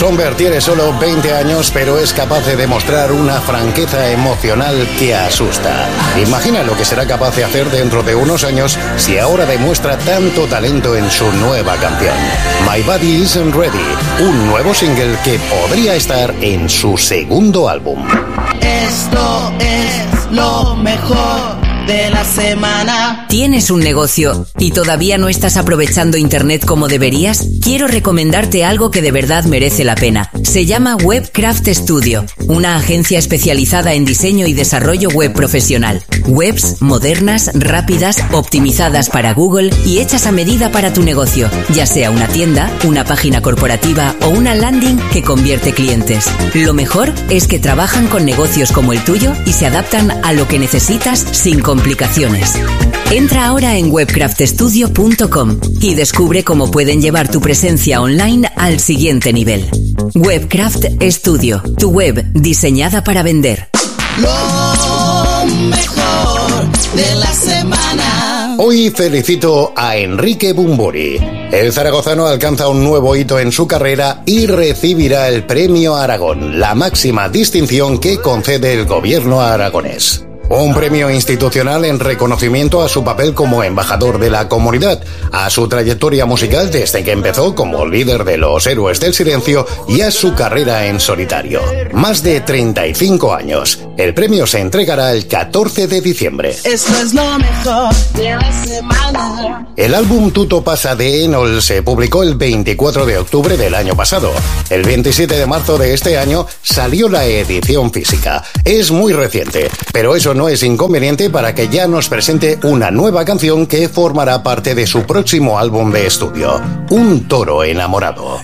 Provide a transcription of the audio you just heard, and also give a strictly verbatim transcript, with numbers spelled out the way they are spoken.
Bomber tiene solo veinte años, pero es capaz de demostrar una franqueza emocional que asusta. Imagina lo que será capaz de hacer dentro de unos años si ahora demuestra tanto talento en su nueva canción. My Body Isn't Ready, un nuevo single que podría estar en su segundo álbum. Esto es lo mejor de la semana. ¿Tienes un negocio y todavía no estás aprovechando Internet como deberías? Quiero recomendarte algo que de verdad merece la pena. Se llama Webcraft Studio, una agencia especializada en diseño y desarrollo web profesional. Webs modernas, rápidas, optimizadas para Google y hechas a medida para tu negocio, ya sea una tienda, una página corporativa o una landing que convierte clientes. Lo mejor es que trabajan con negocios como el tuyo y se adaptan a lo que necesitas sin complicaciones. Entra ahora en webcraft studio punto com y descubre cómo pueden llevar tu presencia online al siguiente nivel. Webcraft Studio, tu web diseñada para vender. Lo mejor de la semana. Hoy felicito a Enrique Bumburi. El zaragozano alcanza un nuevo hito en su carrera y recibirá el Premio Aragón, la máxima distinción que concede el gobierno aragonés. Un premio institucional en reconocimiento a su papel como embajador de la comunidad, a su trayectoria musical desde que empezó como líder de los Héroes del Silencio y a su carrera en solitario. Más de treinta y cinco años. El premio se entregará el catorce de diciembre. Esto es lo mejor de la semana. El álbum Tutto pasa de Enol se publicó el veinticuatro de octubre del año pasado. El veintisiete de marzo de este año salió la edición física. Es muy reciente, pero eso no es inconveniente para que ya nos presente una nueva canción que formará parte de su próximo álbum de estudio, Un toro enamorado.